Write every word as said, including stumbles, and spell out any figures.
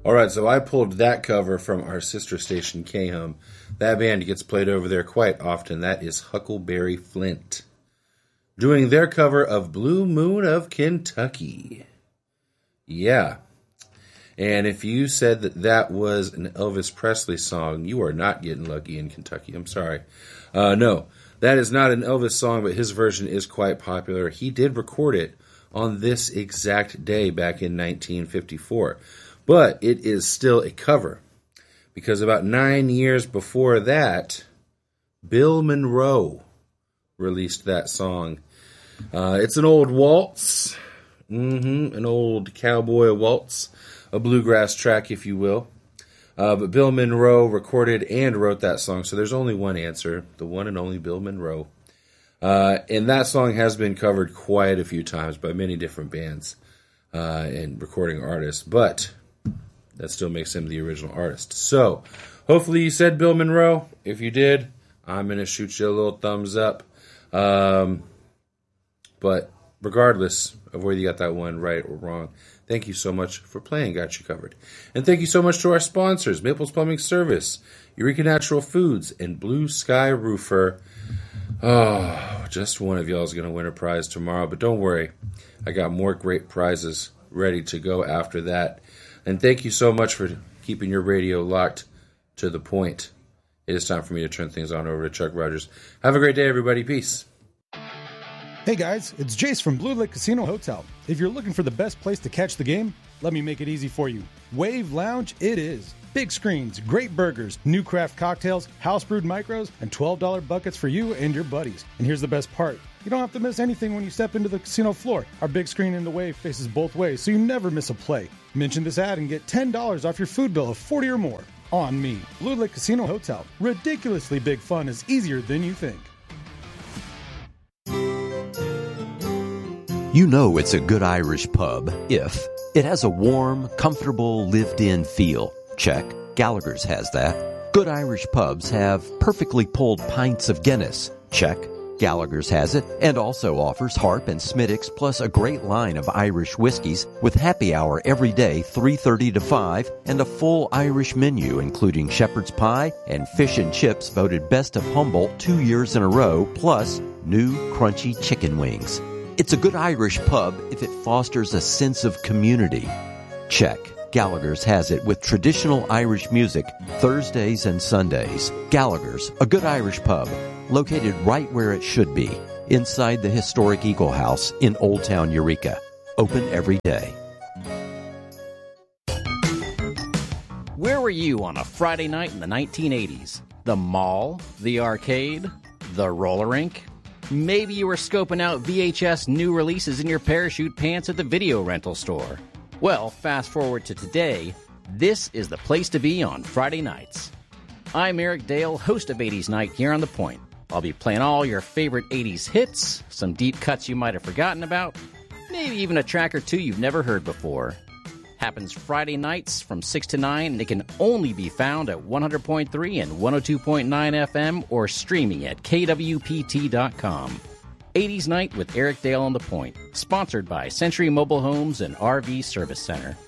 All right, so I pulled that cover from our sister station, K-Hum. That band gets played over there quite often. That is Huckleberry Flint, doing their cover of Blue Moon of Kentucky. Yeah. And if you said that that was an Elvis Presley song, you are not getting lucky in Kentucky. I'm sorry. Uh, no, that is not an Elvis song, but his version is quite popular. He did record it on this exact day back in nineteen fifty-four. But it is still a cover, because about nine years before that, Bill Monroe released that song. Uh, it's an old waltz, mm-hmm, an old cowboy waltz, a bluegrass track, if you will. Uh, but Bill Monroe recorded and wrote that song, so there's only one answer, the one and only Bill Monroe. Uh, and that song has been covered quite a few times by many different bands uh, and recording artists, but that still makes him the original artist. So, hopefully you said Bill Monroe. If you did, I'm going to shoot you a little thumbs up. Um, but regardless of whether you got that one right or wrong, thank you so much for playing Got You Covered. And thank you so much to our sponsors, Maples Plumbing Service, Eureka Natural Foods, and Blue Sky Roofer. Oh, just one of y'all is going to win a prize tomorrow. But don't worry, I got more great prizes ready to go after that. And thank you so much for keeping your radio locked to the point. It is time for me to turn things on over to Chuck Rogers. Have a great day, everybody. Peace. Hey guys, it's Jace from Blue Lake Casino Hotel. If you're looking for the best place to catch the game, let me make it easy for you. Wave Lounge it is. Big screens, great burgers, new craft cocktails, house brewed micros, and twelve dollar buckets for you and your buddies. And here's the best part. You don't have to miss anything when you step into the casino floor. Our big screen in the Wave faces both ways, so you never miss a play. Mention this ad and get ten dollars off your food bill of forty dollars or more. On me. Blue Lake Casino Hotel. Ridiculously big fun is easier than you think. You know it's a good Irish pub if it has a warm, comfortable, lived-in feel. Check. Gallagher's has that. Good Irish pubs have perfectly pulled pints of Guinness. Check. Gallagher's has it, and also offers Harp and Smittix, plus a great line of Irish whiskeys with happy hour every day, three thirty to five, and a full Irish menu including shepherd's pie and fish and chips voted best of Humboldt two years in a row, plus new crunchy chicken wings. It's a good Irish pub if it fosters a sense of community. Check. Gallagher's has it with traditional Irish music Thursdays and Sundays. Gallagher's, a good Irish pub, located right where it should be, inside the historic Eagle House in Old Town Eureka. Open every day. Where were you on a Friday night in the nineteen eighties? The mall? The arcade? The roller rink? Maybe you were scoping out V H S new releases in your parachute pants at the video rental store. Well, fast forward to today, this is the place to be on Friday nights. I'm Eric Dale, host of eighties Night here on The Point. I'll be playing all your favorite eighties hits, some deep cuts you might have forgotten about, maybe even a track or two you've never heard before. Happens Friday nights from six to nine, and it can only be found at one hundred point three and one oh two point nine F M or streaming at K W P T dot com. eighties Night with Eric Dale on The Point, sponsored by Century Mobile Homes and R V Service Center.